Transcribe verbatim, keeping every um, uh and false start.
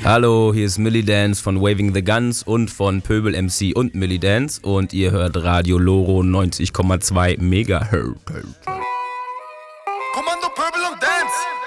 Hallo, hier ist Millie Dance von Waving the Guns und von Pöbel M C und Millie Dance und ihr hört Radio Loro neunzig Komma zwei Megahertz. Kommando Pöbel und Dance.